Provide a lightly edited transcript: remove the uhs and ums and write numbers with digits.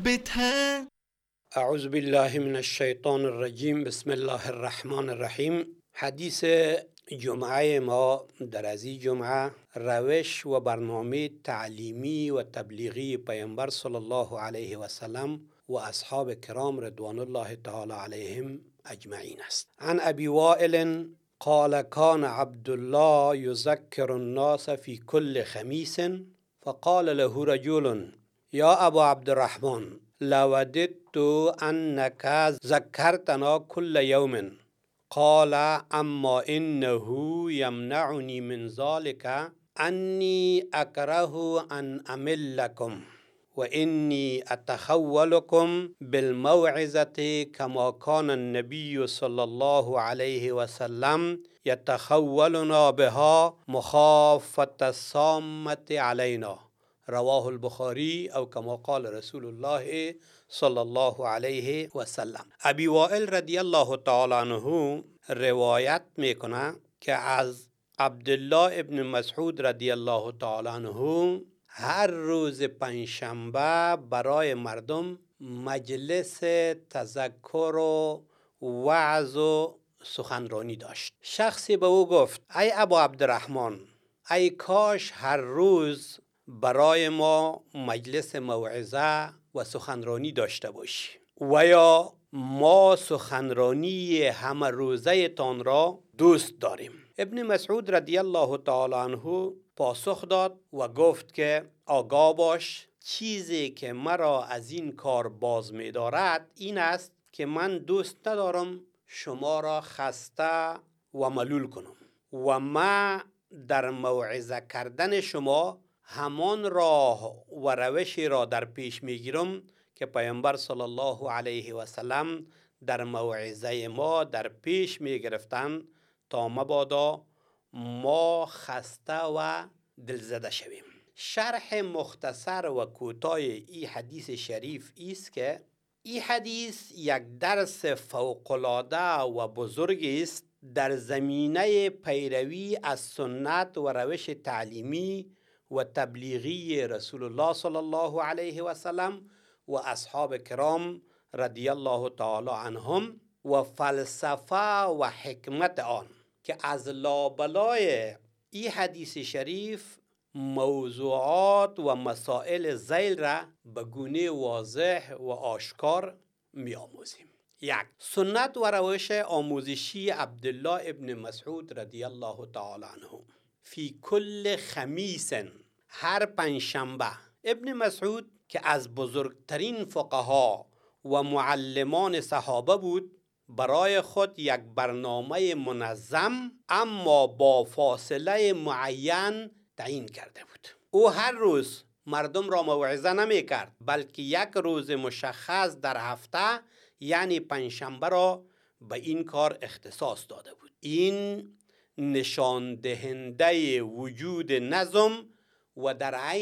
بته. اعوذ بالله من الشیطان الرجیم. بسم الله الرحمن الرحیم. حدیث جمعه ما در از این جمعه روش و برنامه تعلیمی و تبلیغی پیامبر صلی الله علیه و سلم و اصحاب کرام رضوان الله تعالی علیهم اجمعین است. عن ابی وائل قال كان عبد الله يذكر الناس في كل خميس فقال له رجل يا ابا عبد الرحمن لوددت انك ذكرتنا كل يوم قال اما انه يمنعني من ذلك اني اكره ان املكم واني اتخولكم بالموعظه كما كان النبي صلى الله عليه وسلم يتخولنا بها مخافة الصامة علينا. رواه البخاری او کما قال رسول الله صلی الله علیه و سلم. ابی وائل رضی الله تعالی عنه روایت میکنه که از عبدالله ابن مسعود رضی الله تعالی عنه هر روز پنجشنبه برای مردم مجلس تذکر و وعظ و سخنرانی داشت. شخصی به او گفت ای ابا عبدالرحمن، ای کاش هر روز برای ما مجلس موعظه و سخنرانی داشته باشی و یا ما سخنرانی همه روزه تان را دوست داریم. ابن مسعود رضی الله تعالی عنه پاسخ داد و گفت که آگاه باش، چیزی که مرا از این کار باز می دارد این است که من دوست ندارم شما را خسته و ملول کنم و ما در موعظه کردن شما همان راه و روشی را در پیش میگیرم که پیامبر صلی الله علیه و سلم در موعظه ما در پیش میگرفتند تا مبادا ما خسته و دلزده شویم. شرح مختصر و کوتاه این حدیث شریف است که این حدیث یک درس فوق‌العاده و بزرگ است در زمینه پیروی از سنت و روش تعلیمی و تبلیغی رسول الله صلی الله علیه و سلم و اصحاب کرام رضی الله تعالی عنهم و فلسفه و حکمت آن، که از لابلای این حدیث شریف موضوعات و مسائل ذیل را به گونه واضح و آشکار می آموزیم. یک، سنت و روش آموزشی عبدالله ابن مسعود رضی الله تعالی عنه. فی کل خمیس، هر پنجشنبه. ابن مسعود که از بزرگترین فقها و معلمان صحابه بود، برای خود یک برنامه منظم اما با فاصله معین تعیین کرده بود. او هر روز مردم را موعظه نمی کرد، بلکه یک روز مشخص در هفته یعنی پنجشنبه را به این کار اختصاص داده بود. این نشان دهنده وجود نظم و در عین